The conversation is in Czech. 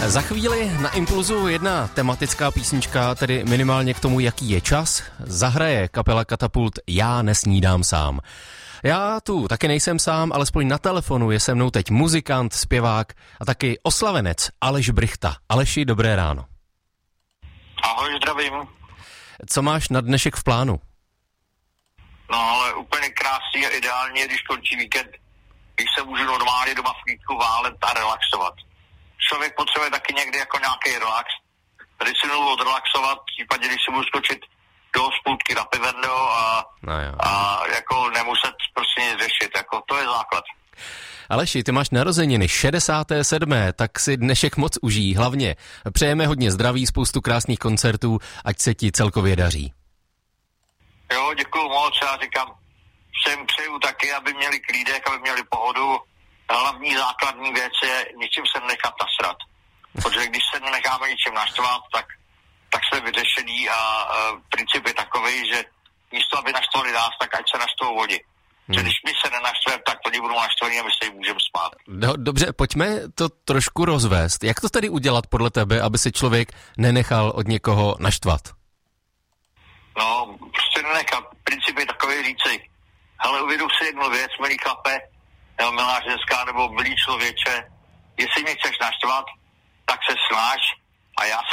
Za chvíli na Impulzu jedna tematická písnička, tedy minimálně k tomu, jaký je čas, zahraje kapela Katapult Já nesnídám sám. Já tu taky nejsem sám, alespoň na telefonu je se mnou teď muzikant, zpěvák a taky oslavenec Aleš Brychta. Aleši, dobré ráno. Ahoj, zdravím. Co máš na dnešek v plánu? No ale úplně krásný a ideální, když končí víkend, když se můžu normálně doma v klídku válet a relaxovat. Člověk potřebuje taky někdy jako nějaký relax. Tady si mnou odrelaxovat, případně když si budu skočit do hospůdky na pivendo a jako nemuset prostě nic řešit, jako to je základ. Aleši, ty máš narozeniny 67. tak si dnešek moc užij. Hlavně přejeme hodně zdraví, spoustu krásných koncertů, ať se ti celkově daří. Jo, děkuju moc, já říkám, všem přeju taky, aby měli klídek, aby měli pohodu. Hlavní základní věc je ničím se nechat nasrat. Protože když se necháme ničím naštvat, tak jsme vyřešení a princip je takový, že místo, aby naštvali nás, tak ať se naštvou oni. Že když my se nenaštveme, tak oni budou naštvaní a my se jim můžeme smát. Dobře, pojďme to trošku rozvést. Jak to tedy udělat podle tebe, aby se člověk nenechal od někoho naštvat? No, prostě nenechal. Princip je takový říci, hele, uvědom si jednu věc, milý chlape, nebo milá ženská, nebo milý člověče, jestli mě chceš naštvat, tak se snaž a já